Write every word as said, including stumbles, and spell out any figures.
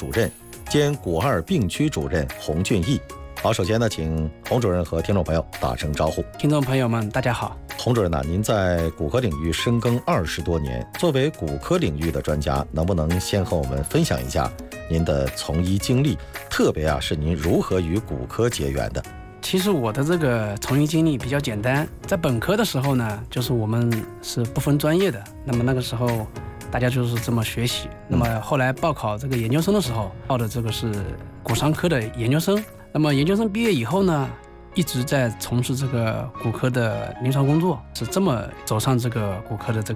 主任兼骨二病区主任洪俊义。好，首先呢，请洪主任和听众朋友打声招呼。 听众朋友们，大家好。 洪主任呢、啊，您在骨科领域深耕二十多年，作为骨科领域的专家，能不能先和我们分享一下您的从医经历？特别啊，是您如何与骨科结缘的？ 其实我的这个从医经历比较简单，在本科的时候呢，就是我们是不分专业的，那么那个时候大家就是这么学习。那么后来报考这个研究生的时候，报的这个是骨伤科的研究生。那么研究生毕业以后呢，一直在从事这个骨科的临床工作，是这么走上这个骨科的这个